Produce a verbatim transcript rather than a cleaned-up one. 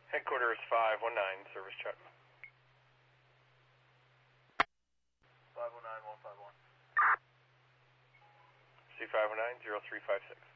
Headquarters five one nine, service check. five one nine, one five one. C five one nine, zero three five six.